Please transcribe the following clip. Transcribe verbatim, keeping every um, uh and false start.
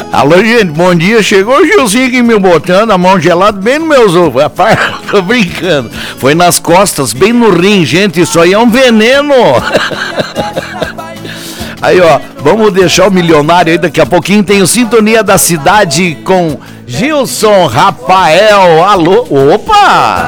Alô, gente, bom dia. Chegou o Gilzinho aqui me botando a mão gelada bem no meus ovos. Rapaz, tô brincando. Foi nas costas, bem no rim, gente. Isso aí é um veneno. Aí, ó, vamos deixar o milionário aí. Daqui a pouquinho tem o Sintonia da Cidade com Gilson Rafael. Alô, opa!